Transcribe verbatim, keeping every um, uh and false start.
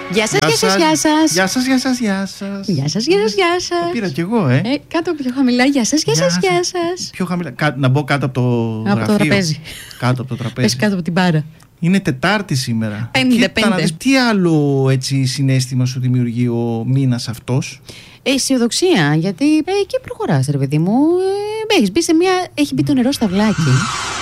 Γεια σας, γεια σας, γεια σας. Γεια σας, γεια σας, γεια σας. Γεια σας, γεια σας, γεια σας. Το πήρα κι εγώ, ε. ε κάτω πιο χαμηλά, γεια σας, γεια σας, γεια σας. Πιο χαμηλά, Κά, να μπω κάτω από το από το τραπέζι. Κάτω από το τραπέζι. Πες κάτω από την μπάρα. Είναι Τετάρτη σήμερα. Πέμπτε, πέμπτε. Τι άλλο έτσι συναίσθημα σου δημιουργεί ο μήνας αυτός? Αισιοδοξία, γιατί ε, και προχωράς ρε παιδί μου. Ε, έχεις μπει σε μια, έχει μπει το νερό στα βλάκι.